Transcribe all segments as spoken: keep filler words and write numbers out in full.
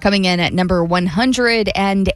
coming in at number one hundred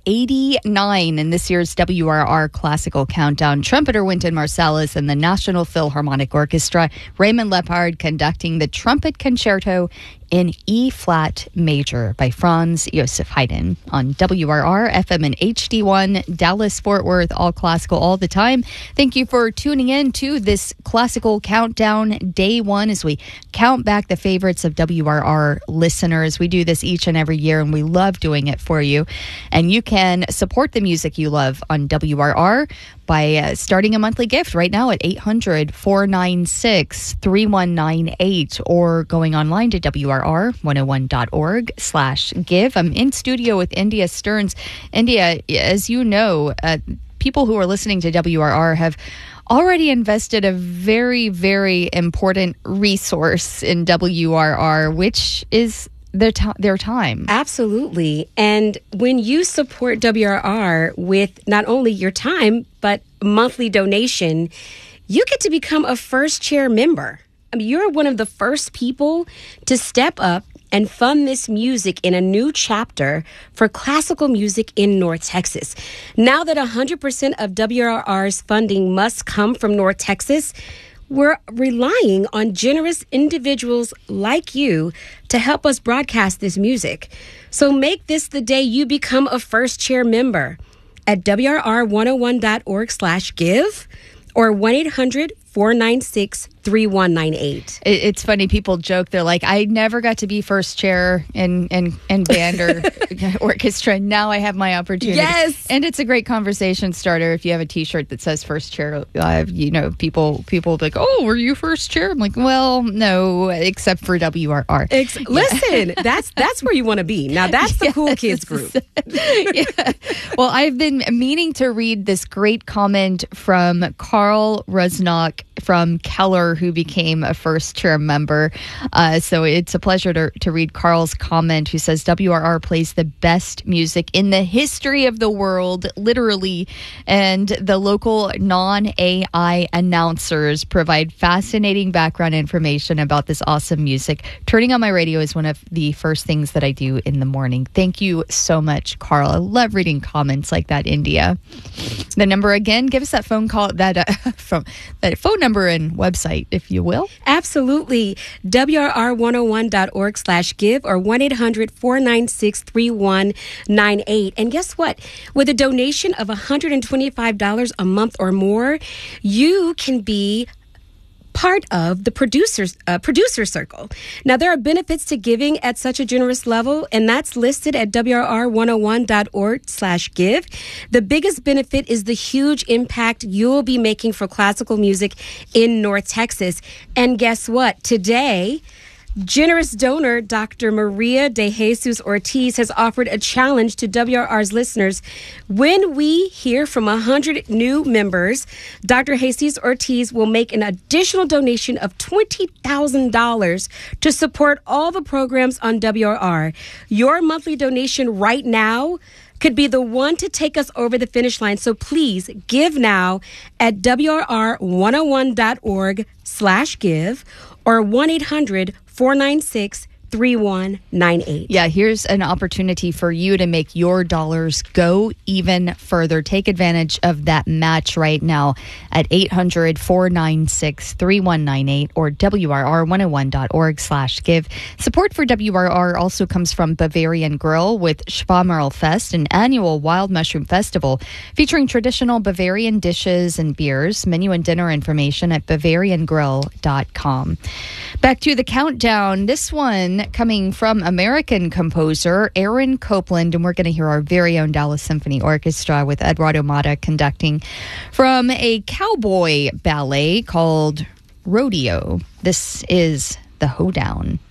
eighty-nine in this year's W R R Classical Countdown. Trumpeter Wynton Marsalis and the National Philharmonic Orchestra. Raymond Lepard conducting the Trumpet Concerto in E-flat major by Franz Josef Haydn on W R R, F M and H D one, Dallas, Fort Worth, all classical all the time. Thank you for tuning in to this Classical Countdown Day One as we count back the favorites of W R R listeners. We do this each and every year, and we love doing it for you. And you can support the music you love on W R R by uh, starting a monthly gift right now at eight hundred, four nine six, three one nine eight or going online to W R R one oh one dot org slash give. I'm in studio with India Stearns. India, as you know, uh, people who are listening to W R R have already invested a very, very important resource in W R R, which is their, t- their time. Absolutely. And when you support W R R with not only your time, but monthly donation, you get to become a first chair member. I mean, you're one of the first people to step up and fund this music in a new chapter for classical music in North Texas. Now that one hundred percent of W R R's funding must come from North Texas, we're relying on generous individuals like you to help us broadcast this music. So make this the day you become a first chair member at W R R one oh one dot org slash give or one eight hundred, four nine six, three one nine eight. It's funny, people joke, they're like, I never got to be first chair in, in, in band or orchestra. Now I have my opportunity. Yes. And it's a great conversation starter. If you have a t-shirt that says first chair, uh, you know, people people will be like, oh, were you first chair? I'm like, well, no, except for W R R. Ex- yeah. Listen, that's that's where you want to be. Now, that's the yes. cool kids group. Yeah. Well, I've been meaning to read this great comment from Carl Rusnock from Keller, who became a first chair member. Uh, so it's a pleasure to, to read Carl's comment, who says W R R plays the best music in the history of the world, literally, and the local non-A I announcers provide fascinating background information about this awesome music. Turning on my radio is one of the first things that I do in the morning. Thank you so much, Carl. I love reading comments like that, India. The number again, give us that phone call, that uh, from that phone number and website, if you will. Absolutely. W R R one oh one dot org slash give or one eight hundred, four nine six, three one nine eight. And guess what? With a donation of one hundred twenty-five dollars a month or more, you can be part of the producers uh, producer circle. Now, there are benefits to giving at such a generous level, and that's listed at W R R one oh one dot org slash give. The biggest benefit is the huge impact you'll be making for classical music in North Texas. And guess what? Today, generous donor Doctor Maria de Jesus Ortiz has offered a challenge to W R R's listeners. When we hear from one hundred new members, Doctor Jesus Ortiz will make an additional donation of twenty thousand dollars to support all the programs on W R R. Your monthly donation right now could be the one to take us over the finish line. So please give now at W R R one oh one dot org slash give or one eight hundred, four nine six, three one nine eight. Yeah, here's an opportunity for you to make your dollars go even further. Take advantage of that match right now at eight hundred, four nine six, three one nine eight or W R R one oh one dot org slash give. Support for W R R also comes from Bavarian Grill with Schwamerl Fest, an annual wild mushroom festival featuring traditional Bavarian dishes and beers. Menu and dinner information at bavarian grill dot com. Back to the countdown. This one coming from American composer Aaron Copland, and we're going to hear our very own Dallas Symphony Orchestra with Eduardo Mata conducting from a cowboy ballet called Rodeo. This is The Hoedown.